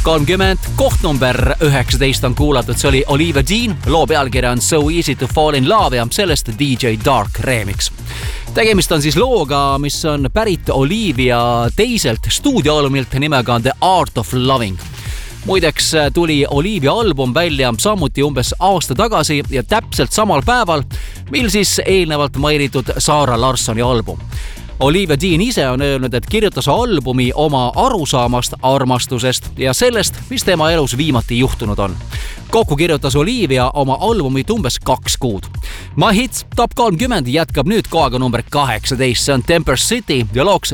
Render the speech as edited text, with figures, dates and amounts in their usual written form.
30, koht number 19 on kuulatud, see oli Olivia Dean, loo pealkirja on So Easy to Fall in Love ja sellest DJ Dark remix. Tegemist on siis looga, mis on pärit Olivia teiselt stuudioalbumilt nimega The Art of Loving. Muideks tuli Olivia album välja samuti umbes aasta tagasi ja täpselt samal päeval, mil siis eelnevalt mainitud Sara Larssoni album. Olivia Dean ise on öelnud, et kirjutas albumi oma arusaamast armastusest ja sellest, mis tema elus viimati juhtunud on. Kokku kirjutas Olivia oma albumit umbes 2 kuud. My Hits Top 30 jätkab nüüd kohaga number 18, see on Temper City ja looks